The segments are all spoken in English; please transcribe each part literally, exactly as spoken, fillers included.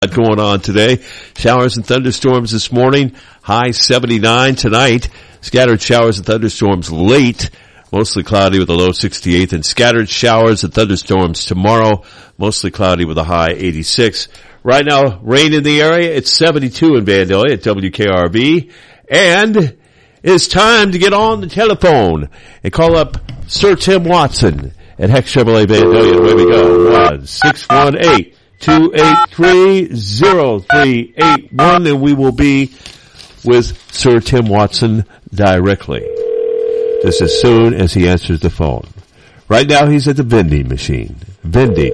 Going on today. Showers and thunderstorms this morning. High seventy-nine tonight. Scattered showers and thunderstorms late. Mostly cloudy with a low sixty-eight. And scattered showers and thunderstorms tomorrow. Mostly cloudy with a high eighty-six. Right now, rain in the area. It's seventy-two in Vandalia at W K R V. And it's time to get on the telephone and call up Sir Tim Watson at Heck Chevrolet Vandalia. Away we go. one six one eight two eight three zero three eight one, and we will be with Sir Tim Watson directly, just as soon as he answers the phone. Right now he's at the vending machine. Vending.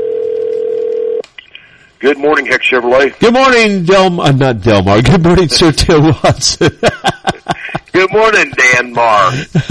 Good morning, Heck Chevrolet. Good morning, Del, uh, not Delmar. Good morning, Sir Tim Watson. Good morning, Dan Marr.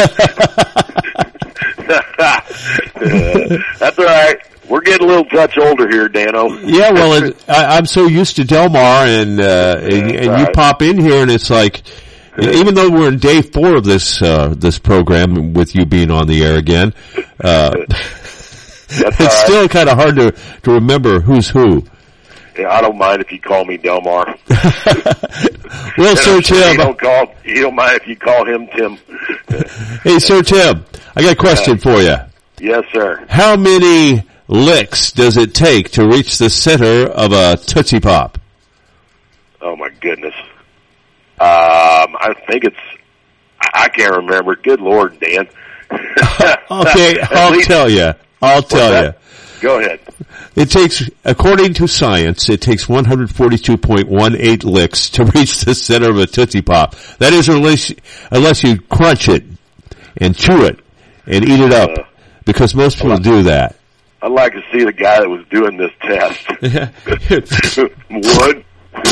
That's all right. We're getting a little touch older here, Dano. Yeah, well, it, I, I'm so used to Delmar, and uh, and, and right. You pop in here, and it's like, even though we're in day four of this uh, this program, with you being on the air again, uh, it's right. Still kind of hard to to remember who's who. Yeah, I don't mind if you call me Delmar. Well, Sir Tim, you don't call. You don't mind if you call him Tim. Hey, Sir Tim, I got a question yeah. for you. Yes, sir. How many licks does it take to reach the center of a Tootsie Pop? Oh my goodness. Um, I think it's, I can't remember. Good Lord, Dan. Okay, I'll least, tell you. I'll tell you. Go ahead. It takes, according to science, it takes one hundred forty-two point one eight licks to reach the center of a Tootsie Pop. That is unless, unless you crunch it and chew it and eat it up, uh, because most people do that. I'd like to see the guy that was doing this test. One,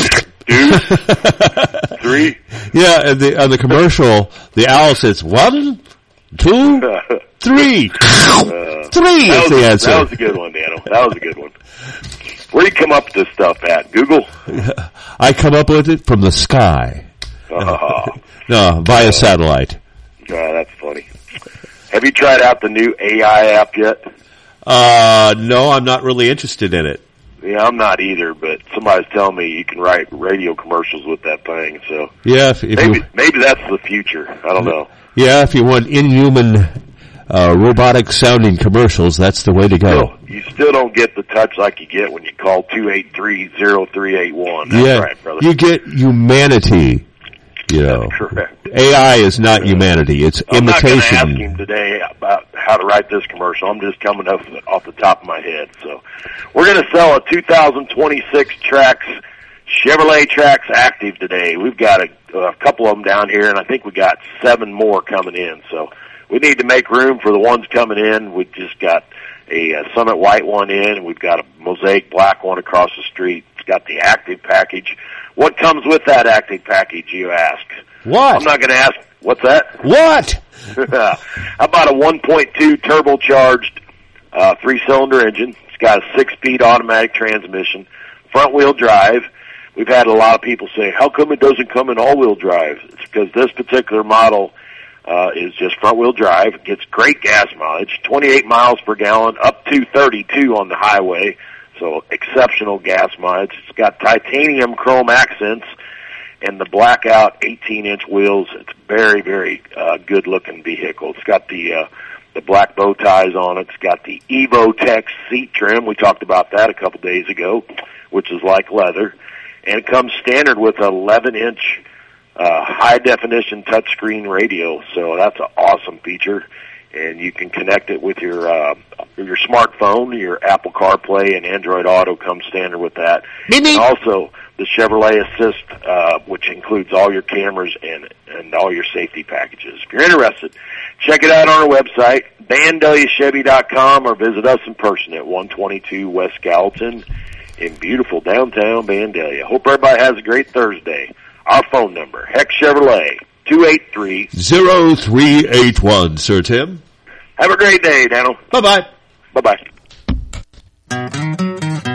two, three. Yeah, and the, on the commercial, the owl says, one, two, three. Uh, three is the answer. That was a good one, Dano. That was a good one. Where do you come up with this stuff at? Google? I come up with it from the sky. Uh, no, via uh, satellite. Uh, that's funny. Have you tried out the new A I app yet? Uh, no, I'm not really interested in it. Yeah, I'm not either, but somebody's telling me you can write radio commercials with that thing, so. Yeah, if, if maybe, you, maybe that's the future. I don't know. Yeah, if you want inhuman, uh, robotic sounding commercials, that's the way to go. Still, you still don't get the touch like you get when you call two eight three zero three eight one. That's yeah, right, brother. You get humanity. You know, that's correct. A I is not humanity; it's I'm imitation. I'm not going to ask him today about how to write this commercial. I'm just coming off off the top of my head. So, we're going to sell a two thousand twenty-six Trax Chevrolet Trax Active today. We've got a, a couple of them down here, and I think we got seven more coming in. So, we need to make room for the ones coming in. We just got a, a Summit White one in, and we've got a Mosaic Black one across the street. It's got the Active package. What comes with that Active package, you ask? What? I'm not going to ask. What's that? What? How about a one point two turbocharged uh, three-cylinder engine? It's got a six-speed automatic transmission, front-wheel drive. We've had a lot of people say, how come it doesn't come in all-wheel drive? It's because this particular model uh, is just front-wheel drive. It gets great gas mileage, twenty-eight miles per gallon, up to thirty-two on the highway. So exceptional gas mileage. It's got titanium chrome accents and the blackout eighteen inch wheels. It's a very, very uh, good looking vehicle. It's got the uh, the black bow ties on it. It's got the EvoTech seat trim. We talked about that a couple days ago, which is like leather. And it comes standard with an eleven inch uh, high definition touchscreen radio. So that's an awesome feature. And you can connect it with your uh, your smartphone. Your Apple CarPlay and Android Auto comes standard with that. Maybe. And also the Chevrolet Assist, uh, which includes all your cameras and and all your safety packages. If you're interested, check it out on our website, Vandalia Chevy dot com, or visit us in person at one twenty-two West Gallatin in beautiful downtown Vandalia. Hope everybody has a great Thursday. Our phone number, Heck Chevrolet, two eight three zero three eight one, Sir Tim. Have a great day, Daniel. Bye-bye. Bye-bye.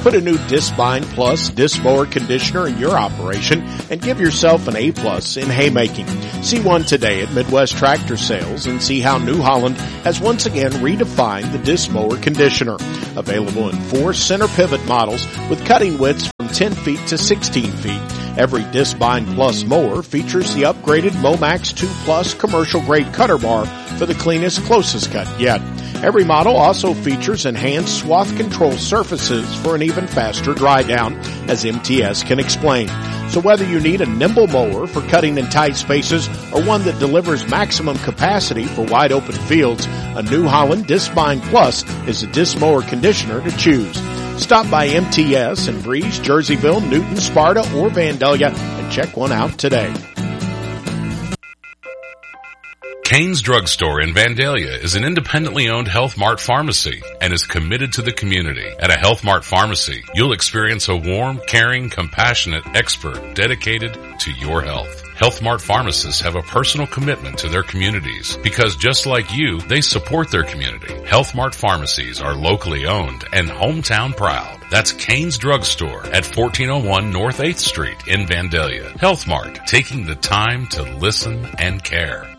Put a new Discbind Plus disc mower conditioner in your operation and give yourself an A plus in haymaking. See one today at Midwest Tractor Sales and see how New Holland has once again redefined the disc mower conditioner. Available in four center pivot models with cutting widths from ten feet to sixteen feet. Every Discbind Plus mower features the upgraded Momax two Plus commercial grade cutter bar for the cleanest, closest cut yet. Every model also features enhanced swath control surfaces for an even faster dry down, as M T S can explain. So whether you need a nimble mower for cutting in tight spaces or one that delivers maximum capacity for wide open fields, a New Holland Discbind Plus is a disc mower conditioner to choose. Stop by M T S in Breeze, Jerseyville, Newton, Sparta, or Vandalia and check one out today. Kane's Drug Store in Vandalia is an independently owned Health Mart pharmacy and is committed to the community. At a Health Mart pharmacy, you'll experience a warm, caring, compassionate expert dedicated to your health. Health Mart pharmacists have a personal commitment to their communities because just like you, they support their community. Health Mart pharmacies are locally owned and hometown proud. That's Kane's Drug Store at fourteen oh one North eighth Street in Vandalia. Health Mart, taking the time to listen and care.